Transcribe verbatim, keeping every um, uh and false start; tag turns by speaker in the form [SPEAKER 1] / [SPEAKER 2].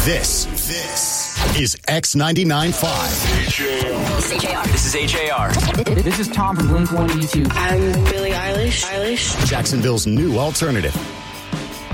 [SPEAKER 1] This, this is X ninety-nine point five.
[SPEAKER 2] This is H A R. This is H A R.
[SPEAKER 3] This is Tom from Blink one eighty-two.
[SPEAKER 4] I'm Billie Eilish. Eilish.
[SPEAKER 1] Jacksonville's new alternative.